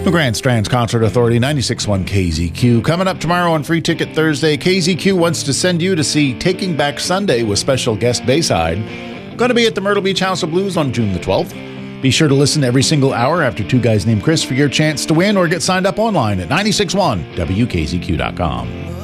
The Grand Strands Concert Authority, 96.1 KZQ. Coming up tomorrow on Free Ticket Thursday, KZQ wants to send you to see Taking Back Sunday with special guest Bayside. Going to be at the Myrtle Beach House of Blues on June the 12th. Be sure to listen every single hour after Two Guys Named Chris for your chance to win or get signed up online at 96.1 WKZQ.com.